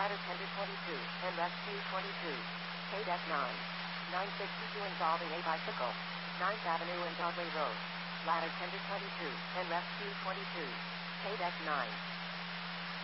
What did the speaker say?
ladder tender 22, and rescue 22. KDEC 9. 962 involving a bicycle. 9th Avenue and Broadway Road. Ladder tender 22, and rescue 22. KDEC 9.